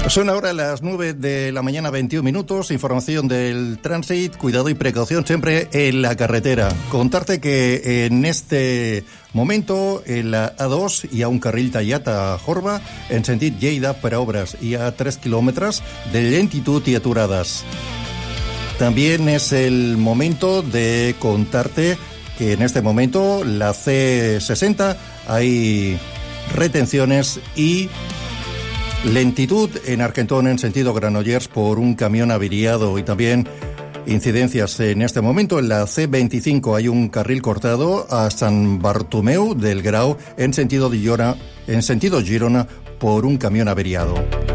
Son ahora las 9 de la mañana, 21 minutos. Información del tránsito, cuidado y precaución siempre en la carretera. Contarte que en este momento en la A2 hi ha un carril tallat a Jorba en sentit Lleida per a obres. Hi ha 3 kilómetros de lentitud y aturadas. También es el momento de contarte que en este momento la C60 hay retenciones y lentitud en Argentón en sentido Granollers por un camión averiado, y también incidencias en este momento. En la C25 hay un carril cortado a San Bartomeu del Grau en sentido Girona por un camión averiado.